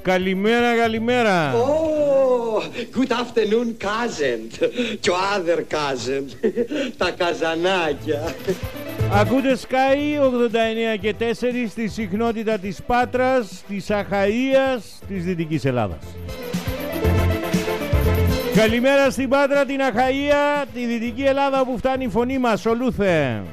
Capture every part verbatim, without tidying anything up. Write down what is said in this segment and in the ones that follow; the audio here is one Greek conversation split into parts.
Καλημέρα, καλημέρα. Oh, good afternoon, cousin. Και ο other cousin. Τα καζανάκια. Ακούτε Sky ογδόντα εννέα και τέσσερα στη συχνότητα της Πάτρας, της Αχαΐας, της Δυτικής Ελλάδας. Καλημέρα στην Πάτρα, την Αχαΐα, τη Δυτική Ελλάδα που φτάνει η φωνή μας, ολούθε.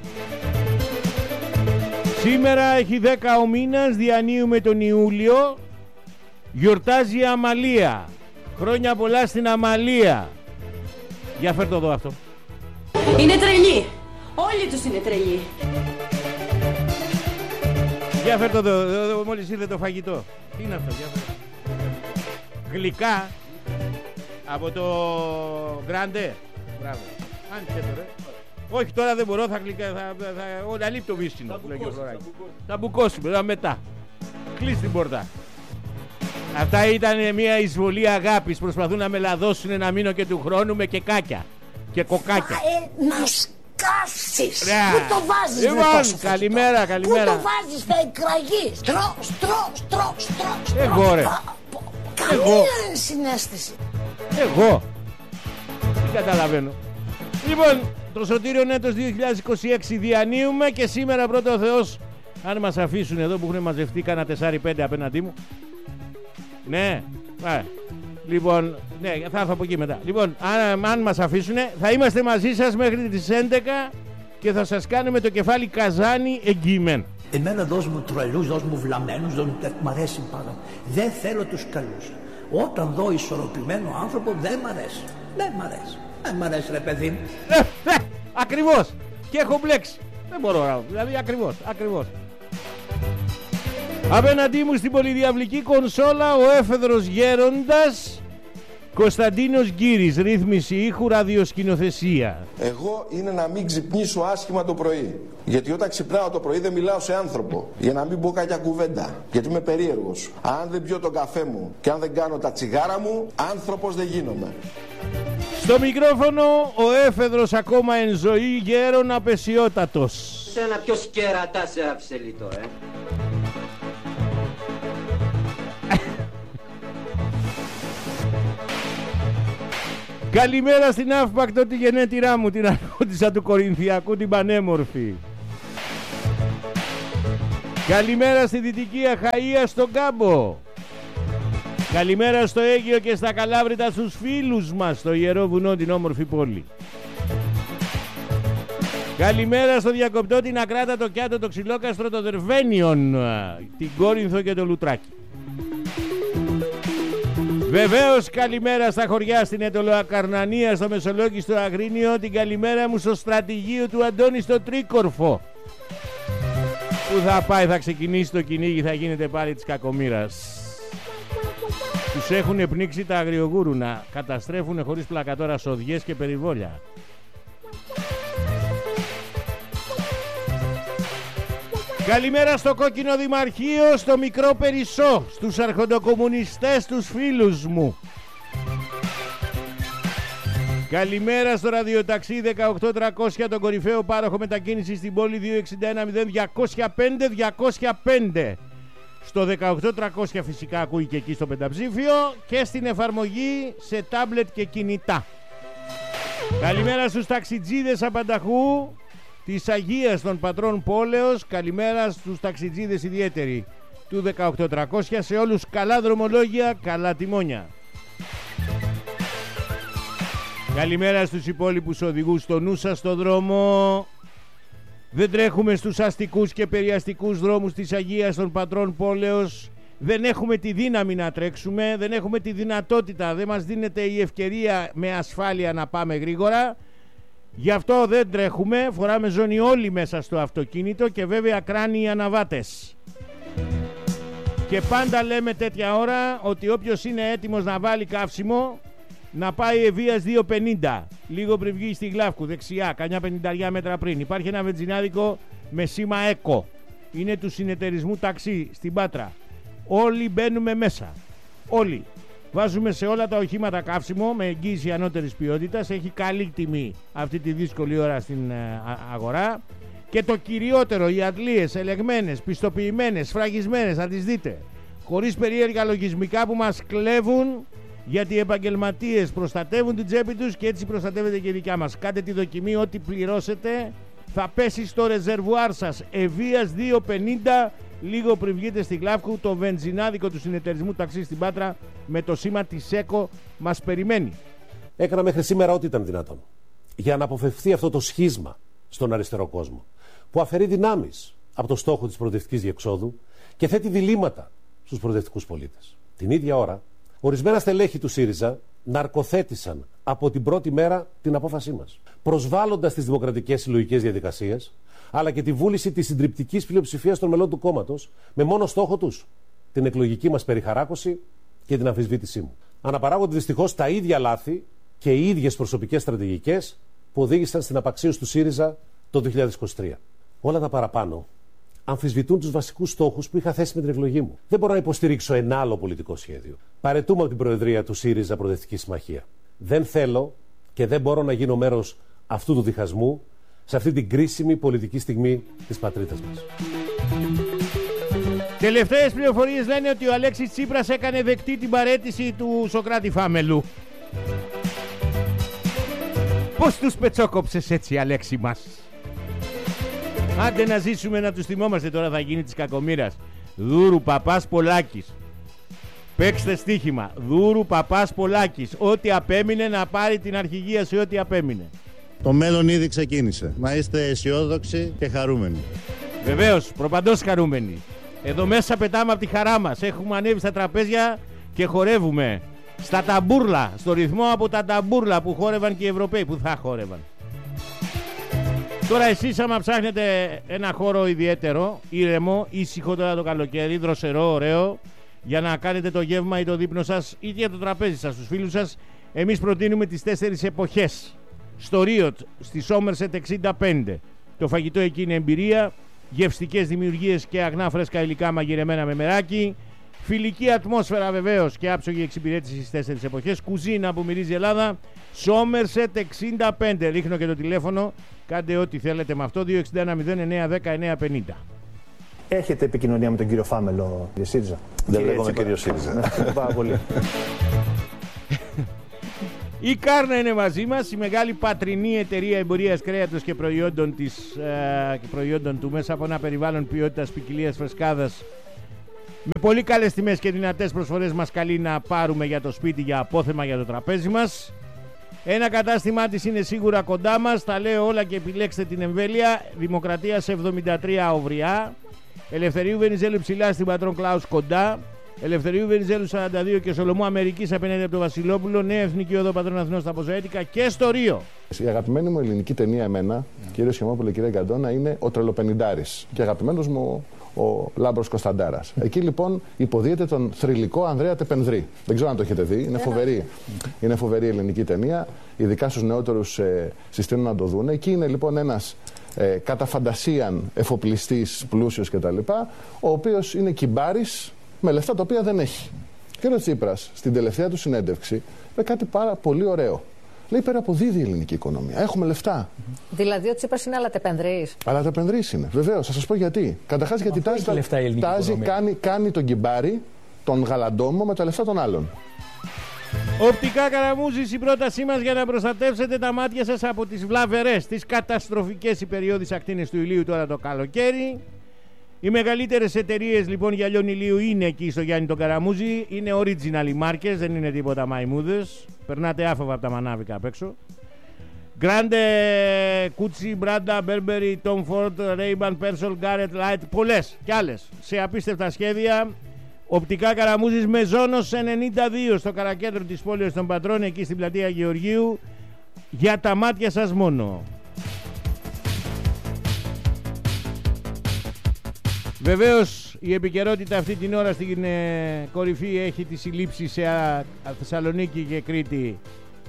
Σήμερα έχει δέκα ο μήνας, διανύουμε τον Ιούλιο. Γιορτάζει η Αμαλία. Χρόνια πολλά στην Αμαλία. Για φέρ' το εδώ αυτό. Είναι τρελή. Όλοι τους είναι τρελοί. Για φέρ' το εδώ, εδώ μόλις ήρθε το φαγητό. Τι είναι αυτό, για φέρ'. Γλυκά. Από το Γκράντε. Μπράβο. Άνοιξε το ρε. Όχι τώρα δεν μπορώ, θα γλυκά, θα, θα, θα όλα λείπει το βίσκινο που λέγει ο Φλωράκης. Θα μπουκώσουμε, θα μετά. Κλείς την πόρτα. Αυτά ήταν μια εισβολή αγάπης. Προσπαθούν να με λαδώσουν να μείνω και του χρόνου με κεκάκια και κοκάκια. Ε, να σκάσεις. Ρά. Πού το βάζεις λοιπόν, με τόσο καλημέρα, φαγητό. καλημέρα. Πού το βάζεις να εκραγείς. Στρώ, στρώ, στρώ, στρώ. Εγώ ρε. Καμία συναίσθηση. Εγώ. Τι καταλαβαίνω. Λοιπόν, το Σωτήριο έτος δύο χιλιάδες είκοσι έξι διανύουμε και σήμερα πρώτα ο Θεός, αν μας αφήσουν εδώ που έχουν μαζευτεί κάνα τεσσάρι πέντε απέναντί μου. Ναι, α, λοιπόν, ναι, θα έρθω από εκεί μετά. Λοιπόν, αν, αν μας αφήσουν, θα είμαστε μαζί σας μέχρι τις έντεκα και θα σας κάνουμε το κεφάλι καζάνι εγγυημένο. Εμένα δώσ' μου τρελούς, δώσ' μου βλαμμένους, δώσ' μου... μ' αρέσει πάρα. Δεν θέλω τους καλούς. Όταν δω ισορροπημένο άνθρωπο δεν μ' αρέσει. Δεν μ' αρέσει. Δεν μ' αρέσει ρε παιδί μου. Ε, ε, ακριβώς. Και έχω μπλέξει. Δεν μπορώ, δηλαδή ακριβώς, ακριβώς. Απέναντί μου στην πολυδιαυλική κονσόλα ο έφεδρος γέροντας Κωνσταντίνος Γκύρης, ρύθμιση ήχου, ραδιοσκηνοθεσία. Εγώ είναι να μην ξυπνήσω άσχημα το πρωί. Γιατί όταν ξυπνάω το πρωί δεν μιλάω σε άνθρωπο. Για να μην πω κακιά κουβέντα. Γιατί είμαι περίεργος. Αν δεν πιω τον καφέ μου και αν δεν κάνω τα τσιγάρα μου, άνθρωπος δεν γίνομαι. Στο μικρόφωνο ο έφεδρος ακόμα εν ζωή γέρον απεσιότατος. Σένα ποιος κερατά σε άφησε λιτό, ε. Καλημέρα στην αύπακτο τη γενέτειρά μου, την αρχόντισσα του Κορινθιακού, την πανέμορφη. Καλημέρα στη Δυτική Αχαΐα, στον Κάμπο. Καλημέρα στο Αίγυο και στα Καλάβρητα στους φίλους μας, στο Ιερό Βουνό, την όμορφη πόλη. Καλημέρα στο Διακοπτό, την Ακράτα, το Κιάτο, το Ξυλόκαστρο, το Δερβένιον, την Κόρινθο και το Λουτράκι. Βεβαίως καλημέρα στα χωριά, στην Ετωλοακαρνανία, στο Μεσολόγγι, στο Αγρίνιο. Την καλημέρα μου στο στρατηγείο του Αντώνη στο Τρίκορφο. Που θα πάει, θα ξεκινήσει το κυνήγι, θα γίνεται πάλι της κακομοίρας. Τους έχουν πνίξει τα αγριογούρουνα. Καταστρέφουν χωρίς πλακατόρα σοδιές και περιβόλια. Καλημέρα στο Κόκκινο Δημαρχείο, στο Μικρό Περισσό, στους αρχοντοκομμουνιστές, τους φίλους μου. Καλημέρα στο ραδιοταξί δεκαοκτώ τριακόσια, τον κορυφαίο πάροχο μετακίνηση στην πόλη, δύο έξι ένα μηδέν διακόσια πέντε διακόσια πέντε. Στο δεκαοκτώ τριακόσια φυσικά ακούει και εκεί στο πενταψήφιο και στην εφαρμογή σε τάμπλετ και κινητά. Καλημέρα στους ταξιτζίδες απανταχού της Αγίας των Πατρών Πόλεως. Καλημέρα στους ταξιτζίδες ιδιαίτεροι του δεκαοκτώ τριακόσια. Σε όλους καλά δρομολόγια, καλά τιμόνια. Καλημέρα στους υπόλοιπους οδηγούς, στο νου σας στο δρόμο. Δεν τρέχουμε στους αστικούς και περιαστικούς δρόμους της Αγίας των Πατρών Πόλεως. Δεν έχουμε τη δύναμη να τρέξουμε, δεν έχουμε τη δυνατότητα, δεν μας δίνεται η ευκαιρία με ασφάλεια να πάμε γρήγορα. Γι' αυτό δεν τρέχουμε, φοράμε ζώνη όλοι μέσα στο αυτοκίνητο και βέβαια κράνοι αναβάτες. Και πάντα λέμε τέτοια ώρα ότι όποιος είναι έτοιμος να βάλει καύσιμο να πάει Ευβοίας δύο πενήντα, λίγο πριν βγει στη Γλάφκου, δεξιά, κανιά πενήντα μέτρα πριν. Υπάρχει ένα βενζινάδικο με σήμα ΕΚΟ. Είναι του συνεταιρισμού ταξί στην Πάτρα. Όλοι μπαίνουμε μέσα. Όλοι. Βάζουμε σε όλα τα οχήματα καύσιμο με εγγύηση ανώτερης ποιότητας. Έχει καλή τιμή αυτή τη δύσκολη ώρα στην αγορά. Και το κυριότερο, οι αντλίες ελεγμένες, πιστοποιημένες, σφραγισμένες, θα τις δείτε. χωρίς περίεργα λογισμικά που μας κλέβουν, γιατί οι επαγγελματίες προστατεύουν την τσέπη τους και έτσι προστατεύεται και η δικιά μας. Κάντε τη δοκιμή, ό,τι πληρώσετε θα πέσει στο ρεζερβουάρ σας. Ευβίας δύο πενήντα, λίγο πριν βγείτε στη Γλαύκου, το βενζινάδικο του συνεταιρισμού ταξί στην Πάτρα με το σήμα της ΕΚΟ μας περιμένει. Έκανα μέχρι σήμερα ό,τι ήταν δυνατόν για να αποφευθεί αυτό το σχίσμα στον αριστερό κόσμο, που αφαιρεί δυνάμεις από το στόχο της προοδευτικής διεξόδου και θέτει διλήμματα στους προοδευτικούς πολίτες. Την ίδια ώρα, ορισμένα στελέχη του ΣΥΡΙΖΑ ναρκοθέτησαν από την πρώτη μέρα την απόφασή μας, προσβάλλοντας τις δημοκρατικές συλλογικές διαδικασίες, αλλά και τη βούληση της συντριπτικής πλειοψηφίας των μελών του κόμματος, με μόνο στόχο τους την εκλογική μας περιχαράκωση και την αμφισβήτησή μου. Αναπαράγονται δυστυχώς τα ίδια λάθη και οι ίδιες προσωπικές στρατηγικές που οδήγησαν στην απαξίωση του ΣΥΡΙΖΑ το δύο χιλιάδες είκοσι τρία. Όλα τα παραπάνω αμφισβητούν τους βασικούς στόχους που είχα θέσει με την εκλογή μου. Δεν μπορώ να υποστηρίξω ένα άλλο πολιτικό σχέδιο. Παραιτούμε από την Προεδρία του ΣΥΡΙΖΑ Προοδευτική Συμμαχία. Δεν θέλω και δεν μπορώ να γίνω μέρος αυτού του διχασμού σε αυτή την κρίσιμη πολιτική στιγμή της πατρίδας μας. Τελευταίες πληροφορίες λένε ότι ο Αλέξης Τσίπρας έκανε δεκτή την παραίτηση του Σωκράτη Φάμελου. Πώς τους πετσόκοψες έτσι, Αλέξη μας? Άντε να ζήσουμε να τους θυμόμαστε, τώρα θα γίνει της κακομοίρας. Δούρου Παπάς Πολάκης. Παίξτε στοίχημα. Δούρου Παπάς Πολάκης. Ό,τι απέμεινε να πάρει την αρχηγία σε ό,τι απέμεινε. Το μέλλον ήδη ξεκίνησε. Να είστε αισιόδοξοι και χαρούμενοι. Βεβαίως, προπαντός χαρούμενοι. Εδώ μέσα πετάμε από τη χαρά μας. Έχουμε ανέβει στα τραπέζια και χορεύουμε. Στα ταμπούρλα, στο ρυθμό από τα ταμπούρλα που χόρευαν και οι Ευρωπαίοι, που θα χόρευαν. Τώρα εσείς άμα ψάχνετε ένα χώρο ιδιαίτερο, ήρεμο, ήσυχο τώρα το καλοκαίρι, δροσερό, ωραίο, για να κάνετε το γεύμα ή το δείπνο σας ή για το τραπέζι σας, στους φίλους σας, εμείς προτείνουμε τις τέσσερις εποχές. Στο Ρίοτ, στη Σόμερσετ εξήντα πέντε. Το φαγητό εκεί είναι εμπειρία, γευστικές δημιουργίες και αγνά φρέσκα υλικά μαγειρεμένα με μεράκι, φιλική ατμόσφαιρα βεβαίως και άψογη εξυπηρέτηση στις τέσσερις εποχές, κουζίνα που μυρίζει Ελλάδα. Σόμερσετ εξήντα πέντε. Ρίχνω και το τηλέφωνο. Κάντε ό,τι θέλετε με αυτό. δύο εξήντα ένα μηδέν εννιά δέκα εννιά πενήντα. Έχετε επικοινωνία με τον κύριο Φάμελο, κύριε ΣΥΡΙΖΑ? Δεν λέγομαι κύριο ΣΥΡΙΖΑ. Ευχαριστώ πάρα πολύ. Η Κάρνα είναι μαζί μας, η μεγάλη πατρινή εταιρεία εμπορίας κρέατος και προϊόντων, της, ε, και προϊόντων του μέσα από ένα περιβάλλον ποιότητας, ποικιλίας, φρεσκάδας. Με πολύ καλές τιμές και δυνατές προσφορές μας καλεί να πάρουμε για το σπίτι, για απόθεμα, για το τραπέζι μας. Ένα κατάστημά της είναι σίγουρα κοντά μας, τα λέω όλα και επιλέξτε την εμβέλεια. Δημοκρατίας εβδομήντα τρία Ουριά, Ελευθερίου Βενιζέλου ψηλά στην Πατρών Κλάους κοντά, Ελευθερίου Βενιζέλου σαράντα δύο και Σολομού Αμερικής απέναντι από το Βασιλόπουλο, Νέα Εθνική Οδό Πατρών Αθηνών στα Ποζοέτικα και στο Ρίο. Η αγαπημένη μου ελληνική ταινία εμένα, yeah. κύριο Σχημόπουλο, κύριε Γκαντώνα, είναι Ο Τρελοπενηντάρης και αγαπημένος μου ο Λάμπρος Κωνσταντάρας. Εκεί λοιπόν υποδίεται τον θρυλικό Ανδρέα Τεπενδρή. Δεν ξέρω αν το έχετε δει, είναι φοβερή. Είναι φοβερή ελληνική ταινία, ειδικά στους νεότερους ε, συστήνουν να το δουν. Εκεί είναι λοιπόν ένας ε, κατά φαντασίαν εφοπλιστής, πλούσιος κτλ., ο οποίος είναι κυμπάρης με λεφτά τα οποία δεν έχει. Και ο Τσίπρας στην τελευταία του συνέντευξη είπε κάτι πάρα πολύ ωραίο. Λέει, υπεραποδίδει η ελληνική οικονομία. Έχουμε λεφτά. Δηλαδή ο Τσίπρας είναι αλατεπενδρής. Αλατεπενδρής είναι, βεβαίως. Θα σας πω γιατί. Καταρχάς γιατί τάζει, τάζει κάνει, κάνει τον κυμπάρι, τον γαλαντόμο με τα λεφτά των άλλων. Οπτικά Καραμούζης, η πρότασή μας για να προστατεύσετε τα μάτια σας από τις βλαβερές, τις καταστροφικές υπεριώδεις ακτίνες του ηλίου τώρα το καλοκαίρι. Οι μεγαλύτερες εταιρείες λοιπόν γυαλιών ηλίου είναι εκεί στο Γιάννη τον Καραμούζη. Είναι original οι μάρκες, δεν είναι τίποτα μαϊμούδες. Περνάτε άφοβα από τα μανάβικα απ' έξω. Grande, Gucci, Prada, Burberry, Tom Ford, Ray-Ban, Persol, Garrett, Light, πολλές κι άλλες σε απίστευτα σχέδια. Οπτικά Καραμούζης με Ζώνος ενενήντα δύο στο καρακέντρο της πόλης των Πατρών, εκεί στην πλατεία Γεωργίου. Για τα μάτια σας μόνο. Βεβαίως η επικαιρότητα αυτή την ώρα στην ε, κορυφή έχει τη συλλήψη σε α, α, Θεσσαλονίκη και Κρήτη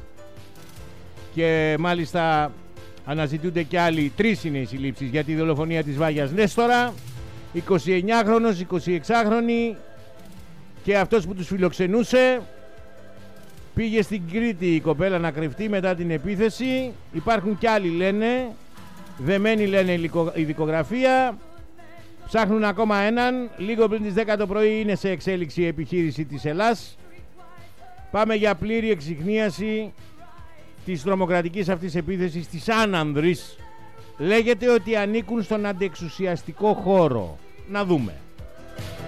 και μάλιστα αναζητούνται και άλλοι. Τρεις είναι οι συλλήψεις για τη δολοφονία της Βάγιας Νέστορα, εικοσιεννιάχρονος, εικοσιεξάχρονη και αυτός που τους φιλοξενούσε. Πήγε στην Κρήτη η κοπέλα να κρυφτεί μετά την επίθεση. Υπάρχουν κι άλλοι λένε, δεμένοι λένε η δικογραφία. Ψάχνουν ακόμα έναν. Λίγο πριν τις δέκα το πρωί είναι σε εξέλιξη η επιχείρηση της Ελλάς. Πάμε για πλήρη εξιχνίαση της τρομοκρατικής αυτής επίθεσης της Άνανδρης. Λέγεται ότι ανήκουν στον αντιεξουσιαστικό χώρο. Να δούμε.